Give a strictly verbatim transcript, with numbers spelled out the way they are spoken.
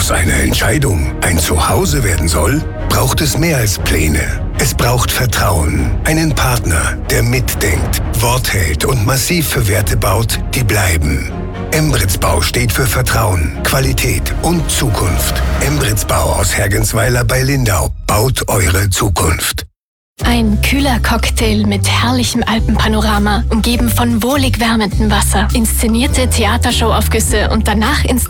aus einer Entscheidung ein Zuhause werden soll, braucht es mehr als Pläne. Es braucht Vertrauen, einen Partner, der mitdenkt, Wort hält und massiv für Werte baut, die bleiben. Embrits Bau steht für Vertrauen, Qualität und Zukunft. Embrits Bau aus Hergensweiler bei Lindau baut eure Zukunft. Ein kühler Cocktail mit herrlichem Alpenpanorama, umgeben von wohlig wärmendem Wasser, inszenierte Theatershowaufgüsse und danach ins